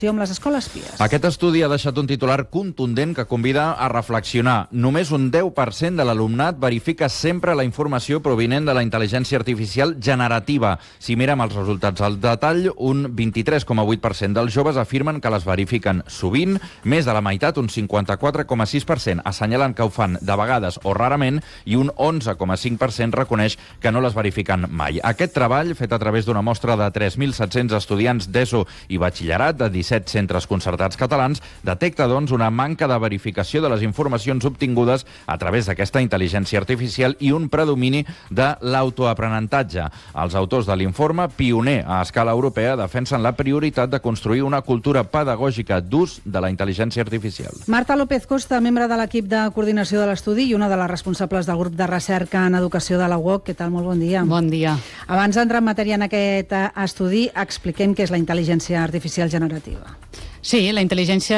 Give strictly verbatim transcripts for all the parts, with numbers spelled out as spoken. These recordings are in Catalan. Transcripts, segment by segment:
amb les escoles pies. Aquest estudi ha deixat un titular contundent que convida a reflexionar. Només un deu per cent de l'alumnat verifica sempre la informació provinent de la intel·ligència artificial generativa. Si mirem els resultats al detall, un vint-i-tres coma vuit per cent dels joves afirmen que les verifiquen sovint, més de la meitat, un cinquanta-quatre coma sis per cent, assenyalen que ho fan de vegades o rarament, i un onze coma cinc per cent reconeix que no les verifiquen mai. Aquest treball, fet a través d'una mostra de tres mil set-cents estudiants d'ESO i batxillerat de disset centres concertats catalans, detecta, doncs, una manca de verificació de les informacions obtingudes a través d'aquesta intel·ligència artificial i un predomini de l'autoaprenentatge. Els autors de l'informe, pioner a escala europea, defensen la prioritat de construir una cultura pedagògica d'ús de la intel·ligència artificial. Marta López Costa, membre de l'equip de coordinació de l'estudi i una de les responsables del grup de recerca en educació de la U O C. Què tal? Molt bon dia. Bon dia. Abans d'entrar en matèria en aquest estudi, expliquem què és la intel·ligència artificial generativa. Sí, la intel·ligència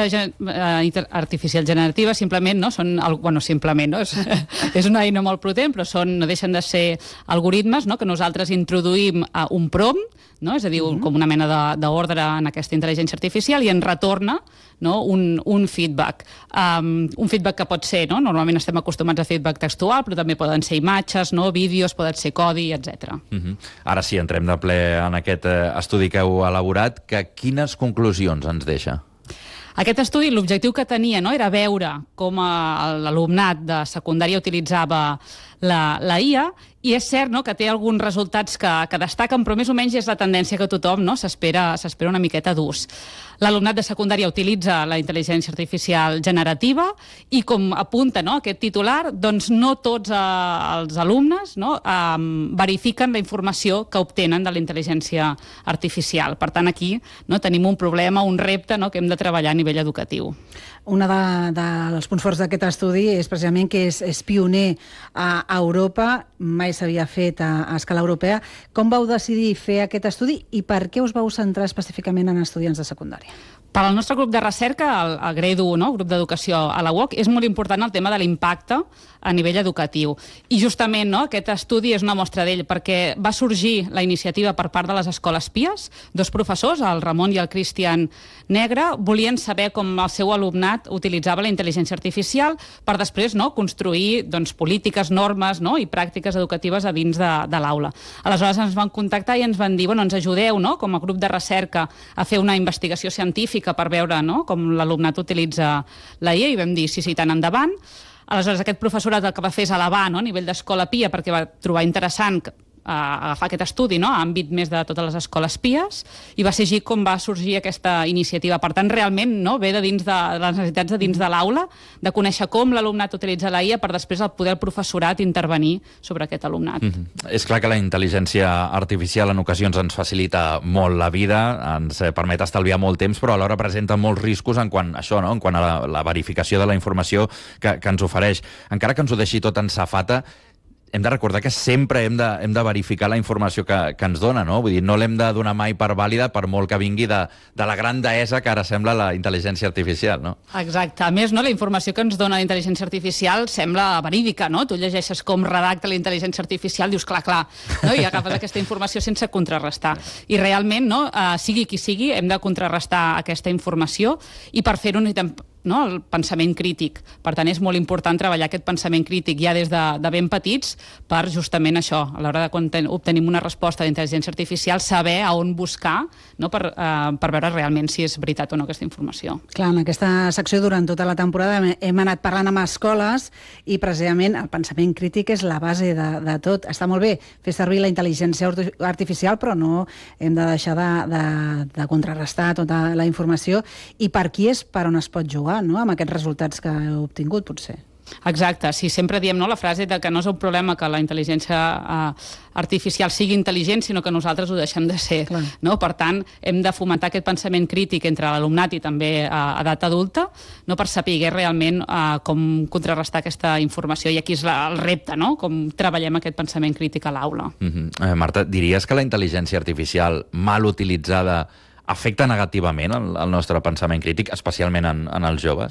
artificial generativa simplement, no? Són, bueno, simplement, no? És, és una eina molt potent, però són, no deixen de ser algoritmes, no? Que nosaltres introduïm a un prompt, no? És a dir, uh-huh. com una mena d'ordre en aquesta intel·ligència artificial i en retorna, no? un, un feedback. Um, un feedback que pot ser, no? Normalment estem acostumats a feedback textual, però també poden ser imatges, no? Vídeos, poden ser codi, etcètera. Uh-huh. Ara sí, entrem de ple en aquest eh, estudi que heu elaborat. Que quines conclusions ens deixa? Aquest estudi, l'objectiu que tenia, no? Era veure com l'alumnat de secundària utilitzava la, la I A, i és cert, no?, que té alguns resultats que, que destaquen, però més o menys és la tendència que tothom, no?, s'espera s'espera una miqueta d'ús. L'alumnat de secundària utilitza la intel·ligència artificial generativa i, com apunta, no?, aquest titular, doncs no tots eh, els alumnes, no?, eh, verifiquen la informació que obtenen de la intel·ligència artificial. Per tant, aquí, no?, tenim un problema, un repte, no?, que hem de treballar a nivell educatiu. Un de, de, dels punts forts d'aquest estudi és precisament que és, és pioner a, a Europa, mai s'havia fet a, a escala europea. Com vau decidir fer aquest estudi i per què us vau centrar específicament en estudiants de secundària? Per al nostre grup de recerca, el, el GREDU, no?, grup d'educació a la U O C, és molt important el tema de l'impacte a nivell educatiu. I justament, no?, aquest estudi és una mostra d'ell, perquè va sorgir la iniciativa per part de les escoles pies. Dos professors, el Ramon i el Cristian Negre, volien saber com el seu alumnat utilitzava la intel·ligència artificial per després, no?, construir, doncs, polítiques, normes, no?, i pràctiques educatives a dins de, de l'aula. Aleshores ens van contactar i ens van dir, bueno, ens ajudeu, no?, com a grup de recerca, a fer una investigació científica per veure, no?, com l'alumnat utilitza la I A, i vam dir sí, sí, tant endavant. Aleshores, aquest professorat el que va fer és elevar, no?, a nivell d'escola pia, perquè va trobar interessant que a agafar aquest estudi, no?, a àmbit més de totes les escoles pies, i va ser així com va sorgir aquesta iniciativa. Per tant, realment, no?, ve de dins de les necessitats de dins de l'aula, de conèixer com l'alumnat utilitza la I A per després el poder el professorat intervenir sobre aquest alumnat. Mm-hmm. És clar que la intel·ligència artificial en ocasions ens facilita molt la vida, ens permet estalviar molt temps, però alhora presenta molts riscos en quant a això, no?, en quant a la, la verificació de la informació que, que ens ofereix. Encara que ens ho deixi tot en safata, hem de recordar que sempre hem de, hem de verificar la informació que, que ens dona, no? Vull dir, no l'hem de donar mai per vàlida, per molt que vingui de, de la gran deessa que ara sembla la intel·ligència artificial, no? Exacte. A més, no, la informació que ens dona la intel·ligència artificial sembla verídica, no? Tu llegeixes com redacta la intel·ligència artificial, dius, clar, clar, no? I agafes aquesta informació sense contrarrestar. I realment, no, uh, sigui qui sigui, hem de contrarrestar aquesta informació, i per fer-ho necessitem, no?, el pensament crític. Per tant, és molt important treballar aquest pensament crític ja des de, de ben petits per justament això, a l'hora de quan ten, obtenim una resposta d'intel·ligència artificial, saber a on buscar, no?, per, eh, per veure realment si és veritat o no aquesta informació. Clar, en aquesta secció durant tota la temporada hem, hem anat parlant amb escoles i precisament el pensament crític és la base de, de tot. Està molt bé fer servir la intel·ligència artificial, però no hem de deixar de, de, de contrarrestar tota la informació. I per qui és per on es pot jugar, no?, amb aquests resultats que heu obtingut, potser. Exacte, sí, sempre diem, no, la frase de que no és un problema que la intel·ligència eh, artificial sigui intel·ligent, sinó que nosaltres ho deixem de ser. Clar. No? Per tant, hem de fomentar aquest pensament crític entre l'alumnat i també a, a edat adulta, no, per saber realment eh, com contrarrestar aquesta informació. I aquí és la, el repte, no?, com treballem aquest pensament crític a l'aula. Mm-hmm. eh, Marta, diries que la intel·ligència artificial mal utilitzada afecta negativament el, el nostre pensament crític, especialment en, en els joves?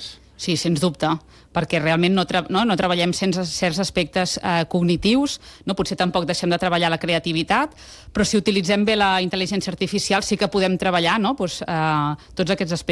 Sí, sens dubte, perquè realment no, tra no, no treballem sense certs aspectes eh, cognitius, no potser tampoc deixem de treballar la creativitat, però si utilitzem bé la intel·ligència artificial sí que podem treballar, no, doncs, eh, tots aquests aspectes